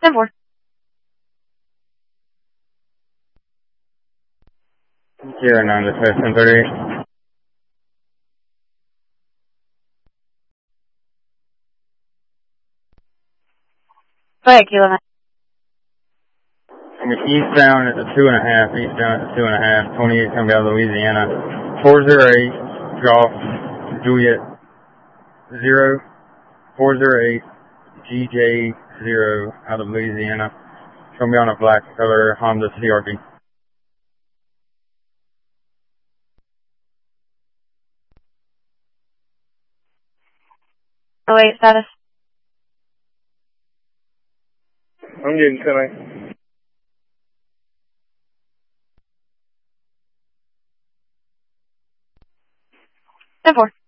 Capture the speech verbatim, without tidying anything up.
ten four. Zero nine to ten thirty-eight. Go ahead, Kilo nine. I mean, eastbound at the two and a half, eastbound at the two and a half, twenty-eight coming out of Louisiana. four zero eight, Golf, Juliet, zero, four zero eight, G J zero out of Louisiana. It's going to be on a black color Honda C R V. Oh eight status. I'm getting ten eight. ten four.